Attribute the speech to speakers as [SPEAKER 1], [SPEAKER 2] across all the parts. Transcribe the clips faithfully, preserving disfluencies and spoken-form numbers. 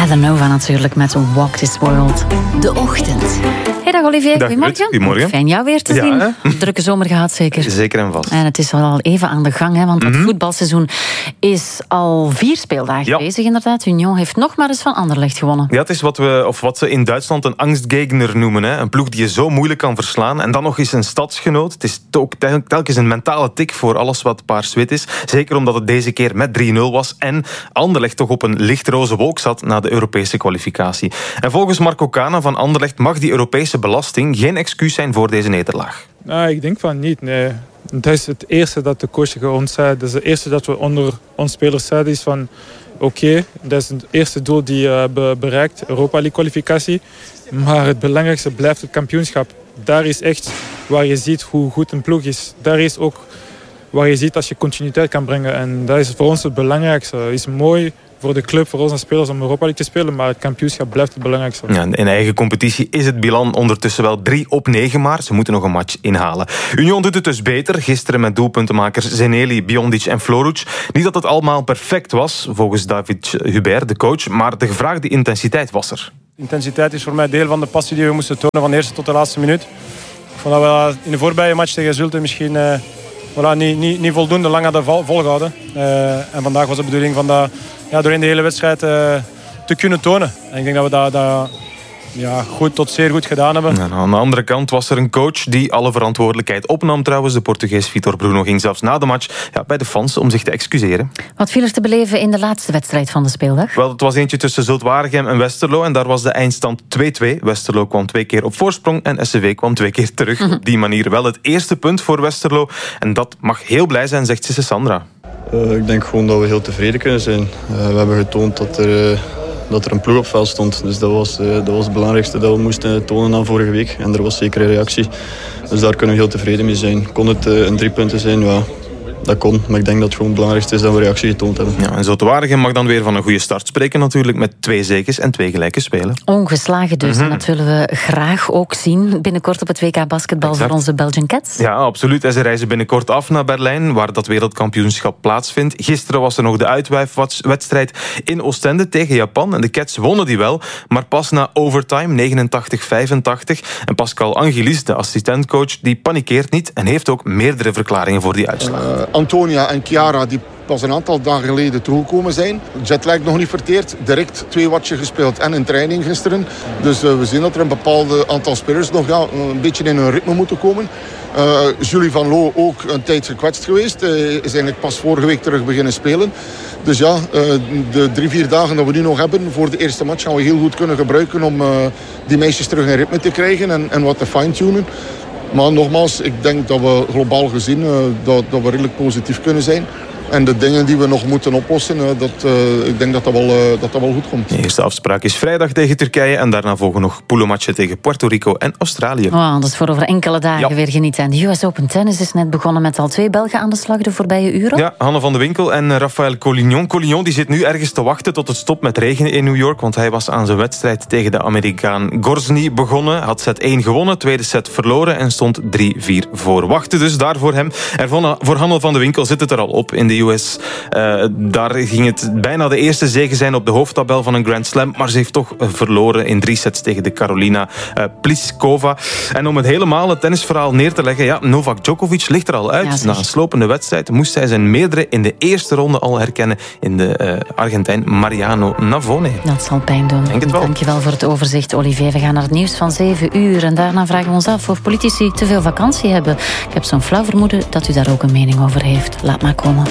[SPEAKER 1] Heather Nova natuurlijk met Walk This World. De ochtend. Hey, dag Olivier,
[SPEAKER 2] dag,
[SPEAKER 1] goedemorgen.
[SPEAKER 2] Goedemorgen.
[SPEAKER 1] Fijn jou weer te
[SPEAKER 2] ja,
[SPEAKER 1] zien.
[SPEAKER 2] Hè?
[SPEAKER 1] Drukke zomer gehad zeker.
[SPEAKER 2] Zeker en vast.
[SPEAKER 1] En het is al even aan de gang, hè, want het mm-hmm. voetbalseizoen is al vier speeldagen ja. bezig inderdaad. Union heeft nog maar eens van Anderlecht gewonnen.
[SPEAKER 2] Ja, het is wat, we, of wat ze in Duitsland een angstgegner noemen. Hè. Een ploeg die je zo moeilijk kan verslaan. En dan nog eens een stadsgenoot. Het is ook telkens een mentale tik voor alles wat paars-wit is. Zeker omdat het deze keer met drie nul was. En Anderlecht toch op een lichtroze wolk zat na de Europese kwalificatie. En volgens Marco Cana van Anderlecht mag die Europese belasting geen excuus zijn voor deze nederlaag.
[SPEAKER 3] Nou, ik denk van niet, nee. Dat is het eerste dat de coach ons zei. Dat is het eerste dat we onder ons spelers zeiden. Is van, oké, okay, dat is het eerste doel die we hebben bereikt. Europa League kwalificatie. Maar het belangrijkste blijft het kampioenschap. Daar is echt waar je ziet hoe goed een ploeg is. Daar is ook waar je ziet als je continuïteit kan brengen. En dat is voor ons het belangrijkste. Het is mooi voor de club, voor onze spelers om Europa League te spelen, maar het kampioenschap blijft het belangrijkste.
[SPEAKER 2] Ja, in eigen competitie is het bilan ondertussen wel drie op negen, maar ze moeten nog een match inhalen. Union doet het dus beter, gisteren met doelpuntenmakers Zeneli, Biondic en Floruc. Niet dat het allemaal perfect was, volgens David Hubert, de coach, maar de gevraagde intensiteit was er.
[SPEAKER 4] Intensiteit is voor mij deel van de passie die we moesten tonen van de eerste tot de laatste minuut. Ik vond dat we in de voorbije match tegen Zulte misschien uh, voilà, niet, niet, niet voldoende lang hadden vol, volgehouden. Uh, en vandaag was de bedoeling van dat ja, doorheen de hele wedstrijd uh, te kunnen tonen. En ik denk dat we dat, dat ja, goed tot zeer goed gedaan hebben.
[SPEAKER 2] En aan de andere kant was er een coach die alle verantwoordelijkheid opnam trouwens. De Portugees Vitor Bruno ging zelfs na de match ja, bij de fans om zich te excuseren.
[SPEAKER 1] Wat viel er te beleven in de laatste wedstrijd van de speeldag?
[SPEAKER 2] Wel, het was eentje tussen Zulte Waregem en Westerlo en daar was de eindstand twee-twee. Westerlo kwam twee keer op voorsprong en S C V kwam twee keer terug. Mm-hmm. Op die manier wel het eerste punt voor Westerlo. En dat mag heel blij zijn, zegt Sisse Sandra.
[SPEAKER 5] Uh, ik denk gewoon dat we heel tevreden kunnen zijn. Uh, we hebben getoond dat er, uh, dat er een ploeg op veld stond. Dus dat was, uh, dat was het belangrijkste dat we moesten tonen dan vorige week. En er was zeker een reactie. Dus daar kunnen we heel tevreden mee zijn. Kon het uh, een drie punten zijn? Ja, dat kon. Maar ik denk dat het gewoon het belangrijkste is dat we reactie getoond hebben.
[SPEAKER 2] Ja, en Zulte Waregem mag dan weer van een goede start spreken natuurlijk. Met twee zeges en twee gelijke spelen.
[SPEAKER 1] Ongeslagen dus. Mm-hmm. En dat willen we graag ook zien binnenkort op het W K basketbal exact. Voor onze Belgian Cats.
[SPEAKER 2] Ja, absoluut. En ze reizen binnenkort af naar Berlijn, waar dat wereldkampioenschap plaatsvindt. Gisteren was er nog de uitwijfwedstrijd in Oostende tegen Japan. En de Cats wonnen die wel, maar pas na overtime, negenentachtig vijfentachtig. En Pascal Angelis, de assistentcoach, die panikeert niet en heeft ook meerdere verklaringen voor die uitslag. Uh,
[SPEAKER 6] Antonia en Chiara, die pas een aantal dagen geleden teruggekomen zijn. Jetlag nog niet verteerd. Direct twee watje gespeeld en een training gisteren. Dus uh, we zien dat er een bepaald aantal spelers nog ja, een beetje in hun ritme moeten komen. Uh, Julie van Loo ook een tijd gekwetst geweest. Uh, is eigenlijk pas vorige week terug beginnen spelen. Dus ja, uh, de drie, vier dagen dat we nu nog hebben voor de eerste match gaan we heel goed kunnen gebruiken om uh, die meisjes terug in ritme te krijgen en, en wat te fine-tunen. Maar nogmaals, ik denk dat we globaal gezien uh, dat, dat we redelijk positief kunnen zijn. En de dingen die we nog moeten oplossen, uh, dat, uh, ik denk dat dat, wel, uh, dat dat wel goed komt.
[SPEAKER 2] De eerste afspraak is vrijdag tegen Turkije en daarna volgen nog poelenmatchen tegen Puerto Rico en Australië.
[SPEAKER 1] Oh, dat is voor over enkele dagen
[SPEAKER 2] ja.
[SPEAKER 1] weer genieten. En de U S Open Tennis is net begonnen met al twee Belgen aan de slag de voorbije uren.
[SPEAKER 2] Ja, Hanne van de Winkel en Rafael Collignon. Collignon die zit nu ergens te wachten tot het stopt met regen in New York, want hij was aan zijn wedstrijd tegen de Amerikaan Gorsny begonnen. Had set één gewonnen, tweede set verloren en stond drie vier voor. Wachten dus daar voor hem. En voor Hanne van de Winkel zit het er al op in de U S. Uh, daar ging het bijna de eerste zege zijn op de hoofdtabel van een Grand Slam, maar ze heeft toch verloren in drie sets tegen de Karolina uh, Pliskova. En om het helemaal het tennisverhaal neer te leggen, ja, Novak Djokovic ligt er al uit. Ja, na een slopende wedstrijd moest hij zijn meerdere in de eerste ronde al herkennen in de uh, Argentijn Mariano Navone.
[SPEAKER 1] Dat zal pijn doen.
[SPEAKER 2] Denk het wel.
[SPEAKER 1] Dankjewel voor het overzicht, Olivier. We gaan naar het nieuws van zeven uur en daarna vragen we ons af of politici te veel vakantie hebben. Ik heb zo'n flauw vermoeden dat u daar ook een mening over heeft. Laat maar komen.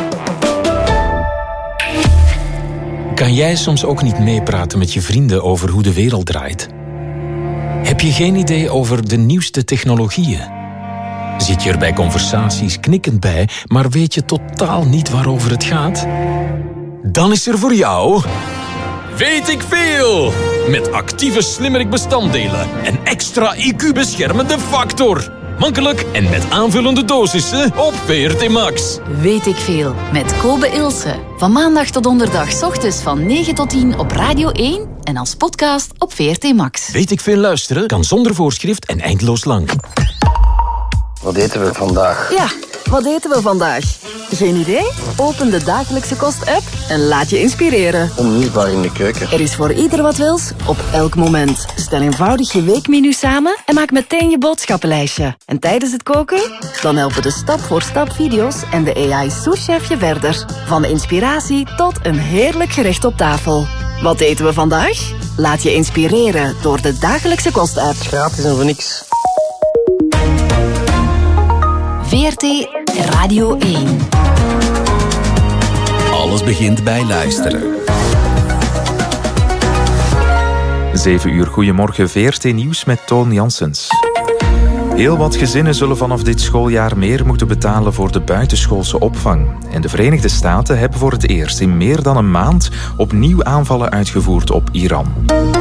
[SPEAKER 7] Kan jij soms ook niet meepraten met je vrienden over hoe de wereld draait? Heb je geen idee over de nieuwste technologieën? Zit je er bij conversaties knikkend bij, maar weet je totaal niet waarover het gaat? Dan is er voor jou... Weet ik veel! Met actieve slimmerik-bestanddelen en extra I Q-beschermende factor. Makkelijk en met aanvullende dosissen op V R T Max.
[SPEAKER 8] Weet ik veel, met Kobe Ilse. Van maandag tot donderdag 's ochtends van negen tot tien op Radio één en als podcast op V R T Max.
[SPEAKER 7] Weet ik veel luisteren kan zonder voorschrift en eindeloos lang.
[SPEAKER 9] Wat eten we vandaag?
[SPEAKER 8] Ja,
[SPEAKER 9] Wat eten we vandaag? Geen idee? Open de Dagelijkse Kost-app en laat je inspireren.
[SPEAKER 10] Onmisbaar in de keuken.
[SPEAKER 9] Er is voor ieder wat wils, op elk moment. Stel eenvoudig je weekmenu samen en maak meteen je boodschappenlijstje. En tijdens het koken? Dan helpen de stap-voor-stap video's en de A I-souschef je verder. Van inspiratie tot een heerlijk gerecht op tafel. Wat eten we vandaag? Laat je inspireren door de Dagelijkse Kost-app.
[SPEAKER 10] Gratis en voor niks.
[SPEAKER 8] V R T Radio één.
[SPEAKER 7] Alles begint bij luisteren.
[SPEAKER 2] zeven uur, goedemorgen, V R T Nieuws met Toon Janssens. Heel wat gezinnen zullen vanaf dit schooljaar meer moeten betalen voor de buitenschoolse opvang. En de Verenigde Staten hebben voor het eerst in meer dan een maand opnieuw aanvallen uitgevoerd op Iran.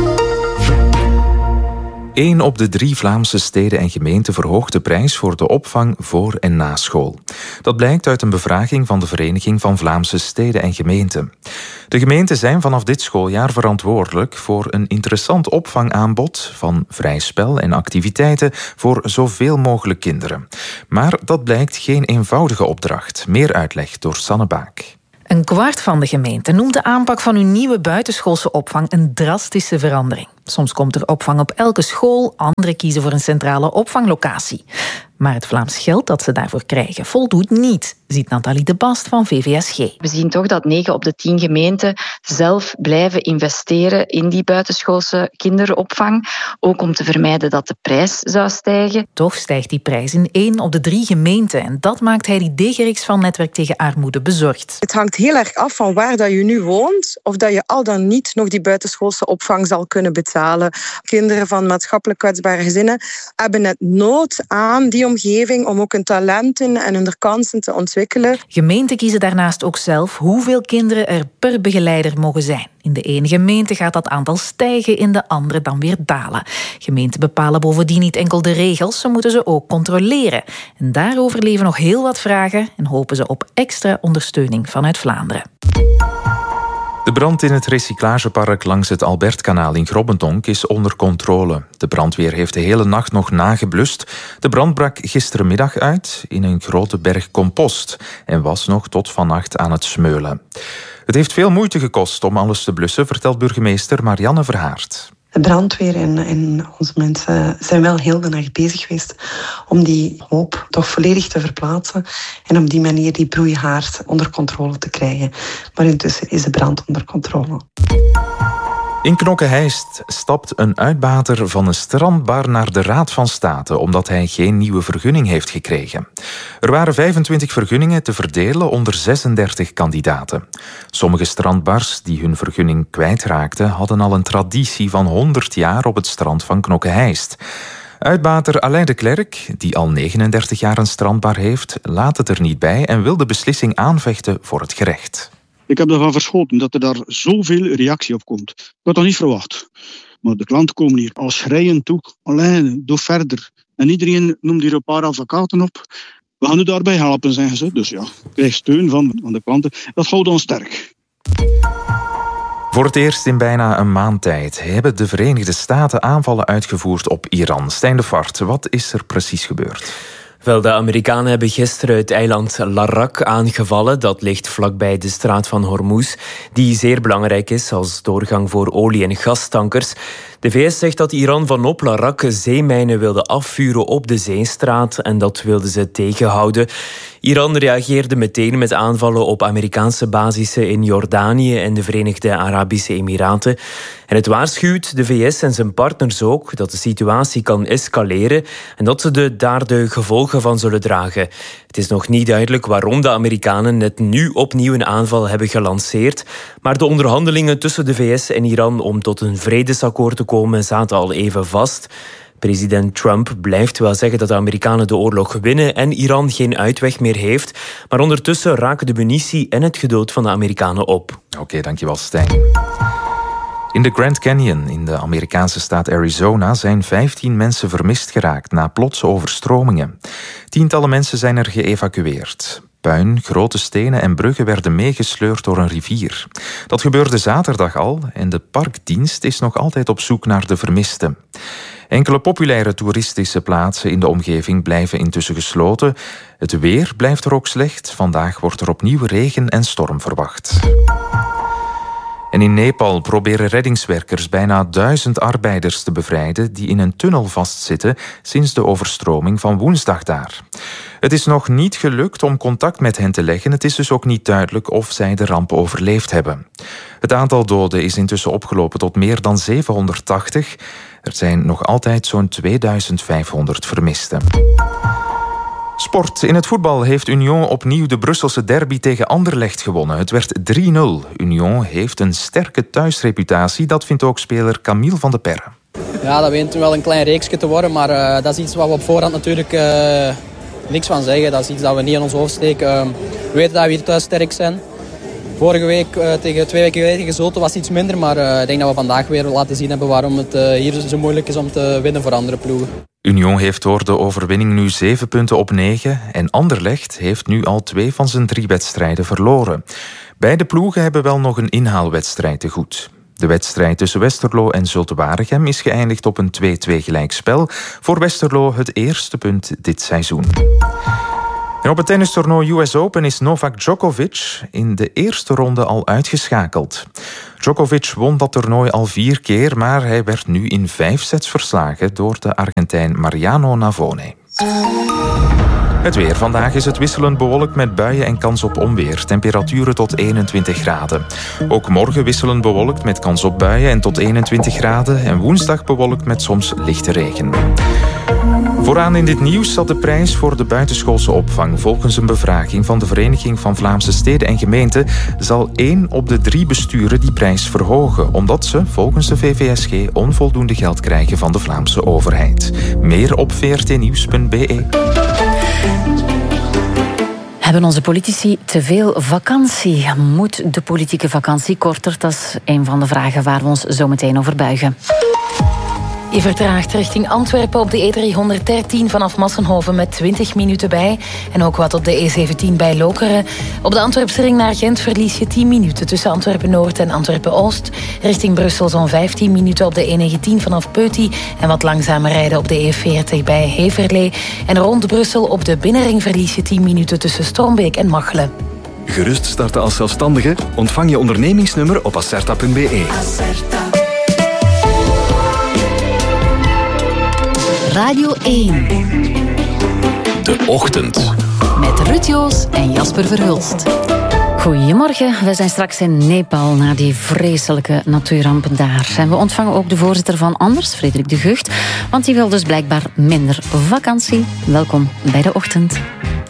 [SPEAKER 2] Eén op de drie Vlaamse steden en gemeenten verhoogt de prijs voor de opvang voor en na school. Dat blijkt uit een bevraging van de Vereniging van Vlaamse Steden en Gemeenten. De gemeenten zijn vanaf dit schooljaar verantwoordelijk voor een interessant opvangaanbod van vrij spel en activiteiten voor zoveel mogelijk kinderen. Maar dat blijkt geen eenvoudige opdracht. Meer uitleg door Sanne Baak.
[SPEAKER 11] Een kwart van de gemeenten noemt de aanpak van hun nieuwe buitenschoolse opvang een drastische verandering. Soms komt er opvang op elke school, anderen kiezen voor een centrale opvanglocatie. Maar het Vlaams geld dat ze daarvoor krijgen voldoet niet, ziet Nathalie de Bast van V V S G.
[SPEAKER 12] We zien toch dat negen op de tien gemeenten zelf blijven investeren in die buitenschoolse kinderopvang. Ook om te vermijden dat de prijs zou stijgen.
[SPEAKER 11] Toch stijgt die prijs in één op de drie gemeenten. En dat maakt Heidi Degerix van Netwerk tegen Armoede bezorgd.
[SPEAKER 13] Het hangt heel erg af van waar dat je nu woont, of dat je al dan niet nog die buitenschoolse opvang zal kunnen betalen. Kinderen van maatschappelijk kwetsbare gezinnen hebben net nood aan die omgeving om ook hun talenten en hun kansen te ontwikkelen.
[SPEAKER 11] Gemeenten kiezen daarnaast ook zelf hoeveel kinderen er per begeleider mogen zijn. In de ene gemeente gaat dat aantal stijgen, in de andere dan weer dalen. Gemeenten bepalen bovendien niet enkel de regels, ze moeten ze ook controleren. En daarover leven nog heel wat vragen en hopen ze op extra ondersteuning vanuit Vlaanderen.
[SPEAKER 2] De brand in het recyclagepark langs het Albertkanaal in Grobbendonk is onder controle. De brandweer heeft de hele nacht nog nageblust. De brand brak gisterenmiddag uit in een grote berg compost en was nog tot vannacht aan het smeulen. Het heeft veel moeite gekost om alles te blussen, vertelt burgemeester Marianne Verhaert.
[SPEAKER 14] De brandweer en, en onze mensen zijn wel heel de nacht bezig geweest om die hoop toch volledig te verplaatsen en op die manier die broeihaard onder controle te krijgen. Maar intussen is de brand onder controle.
[SPEAKER 2] In Knokke-Heist stapt een uitbater van een strandbar naar de Raad van State omdat hij geen nieuwe vergunning heeft gekregen. Er waren vijfentwintig vergunningen te verdelen onder zesendertig kandidaten. Sommige strandbars die hun vergunning kwijtraakten hadden al een traditie van honderd jaar op het strand van Knokke-Heist. Uitbater Alain de Klerk, die al negenendertig jaar een strandbar heeft, laat het er niet bij en wil de beslissing aanvechten voor het gerecht.
[SPEAKER 15] Ik heb ervan verschoten dat er daar zoveel reactie op komt. Ik had dat niet verwacht. Maar de klanten komen hier al schreien toe. Alain, doe verder. En iedereen noemt hier een paar advocaten op. We gaan u daarbij helpen, zeggen ze. Dus ja, ik krijg steun van, van de klanten. Dat houdt ons sterk.
[SPEAKER 2] Voor het eerst in bijna een maand tijd hebben de Verenigde Staten aanvallen uitgevoerd op Iran. Stijn de Vaart, wat is er precies gebeurd?
[SPEAKER 16] Wel, de Amerikanen hebben gisteren het eiland Larak aangevallen. Dat ligt vlakbij de straat van Hormuz, die zeer belangrijk is als doorgang voor olie- en gastankers. De V S zegt dat Iran vanop Larak zeemijnen wilde afvuren op de zeestraat en dat wilden ze tegenhouden. Iran reageerde meteen met aanvallen op Amerikaanse basissen in Jordanië en de Verenigde Arabische Emiraten. En het waarschuwt de V S en zijn partners ook dat de situatie kan escaleren en dat ze de, daar de gevolgen van zullen dragen. Het is nog niet duidelijk waarom de Amerikanen net nu opnieuw een aanval hebben gelanceerd, maar de onderhandelingen tussen de V S en Iran om tot een vredesakkoord te komen zaten al even vast. President Trump blijft wel zeggen dat de Amerikanen de oorlog winnen en Iran geen uitweg meer heeft. Maar ondertussen raken de munitie en het geduld van de Amerikanen op.
[SPEAKER 2] Oké, okay, dankjewel Stijn. In de Grand Canyon in de Amerikaanse staat Arizona zijn vijftien mensen vermist geraakt na plotse overstromingen. Tientallen mensen zijn er geëvacueerd.
[SPEAKER 17] Puin, grote stenen en bruggen werden meegesleurd door een rivier. Dat gebeurde zaterdag al en de parkdienst is nog altijd op zoek naar de vermisten. Enkele populaire toeristische plaatsen in de omgeving blijven intussen gesloten. Het weer blijft er ook slecht. Vandaag wordt er opnieuw regen en storm verwacht. En in Nepal proberen reddingswerkers bijna duizend arbeiders te bevrijden die in een tunnel vastzitten sinds de overstroming van woensdag daar. Het is nog niet gelukt om contact met hen te leggen. Het is dus ook niet duidelijk of zij de ramp overleefd hebben. Het aantal doden is intussen opgelopen tot meer dan zevenhonderdtachtig. Er zijn nog altijd zo'n tweeduizend vijfhonderd vermisten. Sport. In het voetbal heeft Union opnieuw de Brusselse derby tegen Anderlecht gewonnen. Het werd drie nul. Union heeft een sterke thuisreputatie. Dat vindt ook speler Camille van de Perre.
[SPEAKER 18] Ja, dat begint wel een klein reeksje te worden. Maar uh, dat is iets wat we op voorhand natuurlijk uh, niks van zeggen. Dat is iets dat we niet in ons hoofd steken. Uh, we weten dat we hier thuis sterk zijn. Vorige week, uh, tegen twee weken geleden gezoten, was iets minder. Maar uh, ik denk dat we vandaag weer laten zien hebben waarom het uh, hier zo moeilijk is om te winnen voor andere ploegen.
[SPEAKER 17] Union heeft door de overwinning nu zeven punten op negen en Anderlecht heeft nu al twee van zijn drie wedstrijden verloren. Beide ploegen hebben wel nog een inhaalwedstrijd te goed. De wedstrijd tussen Westerlo en Zulte Waregem is geëindigd op een twee-twee gelijkspel. Voor Westerlo het eerste punt dit seizoen. En op het tennistoernooi U S Open is Novak Djokovic in de eerste ronde al uitgeschakeld. Djokovic won dat toernooi al vier keer, maar hij werd nu in vijf sets verslagen door de Argentijn Mariano Navone. Het weer. Vandaag is het wisselend bewolkt met buien en kans op onweer. Temperaturen tot eenentwintig graden. Ook morgen wisselend bewolkt met kans op buien en tot eenentwintig graden. En woensdag bewolkt met soms lichte regen. Vooraan in dit nieuws zat de prijs voor de buitenschoolse opvang. Volgens een bevraging van de Vereniging van Vlaamse Steden en Gemeenten zal één op de drie besturen die prijs verhogen, omdat ze volgens de V V S G onvoldoende geld krijgen van de Vlaamse overheid. Meer op v r t nieuws punt b e.
[SPEAKER 1] Hebben onze politici te veel vakantie? Moet de politieke vakantie korter? Dat is een van de vragen waar we ons zo meteen over buigen.
[SPEAKER 11] Je vertraagt richting Antwerpen op de E driehonderddertien vanaf Massenhoven met twintig minuten bij. En ook wat op de E zeventien bij Lokeren. Op de Antwerpse ring naar Gent verlies je tien minuten tussen Antwerpen-Noord en Antwerpen-Oost. Richting Brussel zo'n vijftien minuten op de E negentien vanaf Peuty. En wat langzamer rijden op de E veertig bij Heverlee. En rond Brussel op de binnenring verlies je tien minuten tussen Strombeek en Machelen.
[SPEAKER 19] Gerust starten als zelfstandige? Ontvang je ondernemingsnummer op acerta punt b e.
[SPEAKER 8] Radio één.
[SPEAKER 7] De Ochtend.
[SPEAKER 8] Met Ruud Joos en Jasper Verhulst.
[SPEAKER 1] Goedemorgen, we zijn straks in Nepal na die vreselijke natuurrampen daar. En we ontvangen ook de voorzitter van Anders, Frederik de Gucht, want die wil dus blijkbaar minder vakantie. Welkom bij De Ochtend.